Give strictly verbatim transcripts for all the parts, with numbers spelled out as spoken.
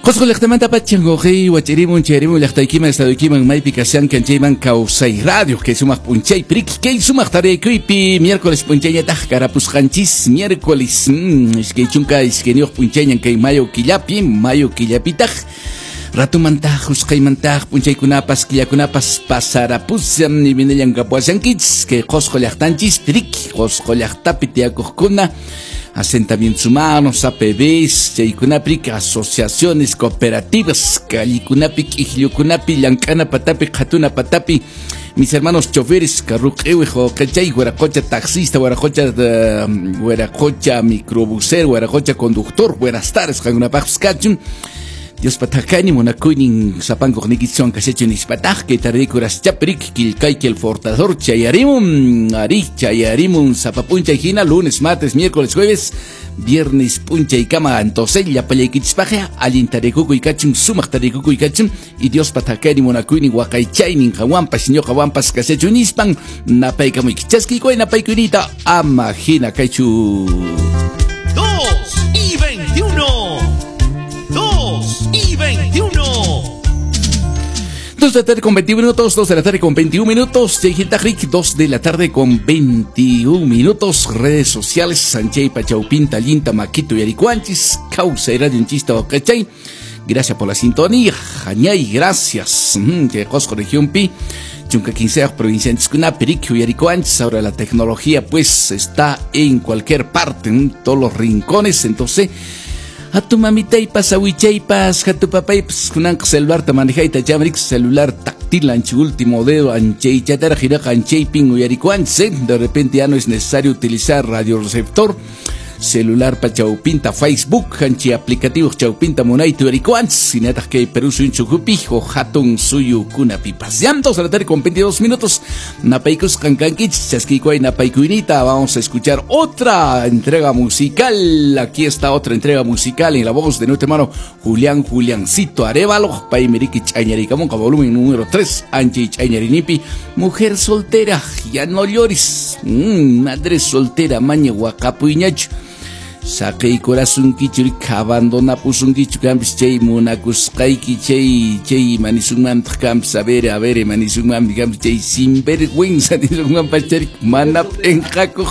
Qosqo llaqtamanta pachangoqi wachirimun chayrimun llaqtaykiman estaduykiman maypi kashan kanchayman kawsay radio que sumaq punchay prik que sumaq tareykuypi miércoles punchayñataq karapusqanchis miércoles mmm, iskay chunka iskayniyoq punchayñan kay mayo killapi mayo killapitaq ratumantaq usqaymantaq punchaykunapas killakunapas pasarapusam niminallan kapuashankich que Qosqo llaqtanchis prik Qosqo llaqtapi tiyakuqkuna asentamientos humanos, A P Bs, chaykunapik, asociaciones, cooperativas, callikunapik, ijllukunapi, llank'ana patapi, qhatuna patapi, mis hermanos choferes, carruqewe, joqechay, huaracocha taxista, huaracocha, uh, huaracocha microbusero, huaracocha conductor, buenas tardes, qankunapaqpas kachun. Dios patakani monakuinin sapanko nikichon kasecho nispataj que tardikuras chaprik kilkai el fortador chayarimun ari chayarimun sapapuncha hina lunes martes miércoles jueves viernes puncha y cama entonces ya payakichpaje alintarekuku y kachum sumaktarekuku y kachum y Dios patakani monakuinin wakaichainin hawampas ñoqa wampas kasecho nispan napaika muy kichaski koy napaikunita amajina kaichu dos y veintiuno dos y veintiuno. dos de la tarde con veintiún minutos, dos de la tarde con veintiún minutos, Chayhiltajrik, dos de la tarde con veintiún minutos, redes sociales, Sanchay, Pachaupin, Talinta, Maquito y Aricuanchis, Causa y Radio Unchista Ocachay. Gracias por la sintonía, Jañay, gracias. Que Qosqo Región Pi, Chunca quince provincia de Tiscuna, Periquio y Aricuanchis. Ahora la tecnología pues está en cualquier parte, en todos los rincones, entonces a tu mamita y pasa huichaipas, a tu papá y pues con celular te manejaita llamrix celular táctil ancho último dedo anche chatara gira anche pingo y aricuanse. De repente ya no es necesario utilizar radioreceptor celular pa chaupinta Facebook anche aplicativo chaupinta monaito y aricuanse sin atas que Perú suyo chucupijo hatun suyo kuna pipas llantos a la tarde con veintidós minutos napaikus kankankich chasquicua y napaikuinita. Vamos a escuchar otra entrega musical. Aquí está otra entrega musical en la voz de nuestro hermano Julián Juliancito Arevalo Paimeriki Chañaricamonca volumen número tres anche Chañarinipi mujer soltera ya no llores mmm, madre soltera maña huacapuiñacho Sakai corazón kichuri abandona pusun kichu campis chay monakus kaiki chay chay manisumam campis a ver a ver manisumam campis chay sinvergüenza manisumam pachari manap en jaco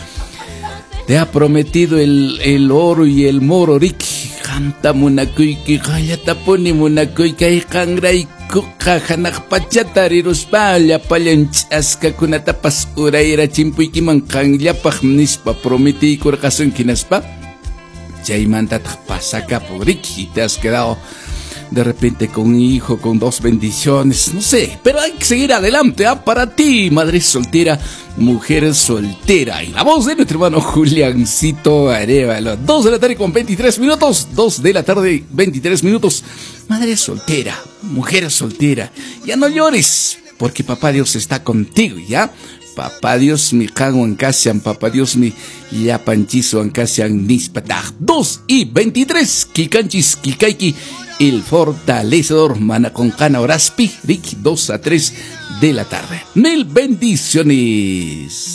te ha prometido el el oro y el moro rik canta monakuy ki gallata pone monakuy kai kangrai kuka hanak pachatariros palla pallanch aska kunatapas uraira chimpuy kiman kanglapaj nispa prometí corazón kinaspa chaymanta pasaka pobrik y te has quedado de repente con un hijo, con dos bendiciones, no sé, pero hay que seguir adelante, ¿ah? Para ti, madre soltera, mujer soltera, y la voz de nuestro hermano Juliancito Arevalo, dos de la tarde con veintitrés minutos, dos de la tarde, veintitrés minutos, madre soltera, mujer soltera, ya no llores, porque papá Dios está contigo, ¿ya? Papá Dios mi cago en casian, papá Dios mi ya panchizo en casian nispataj, dos y veintitrés, kikanchis, kikaiki, el fortalecedor Manaconcana Oraspi, Rick, dos a tres de la tarde. Mil bendiciones.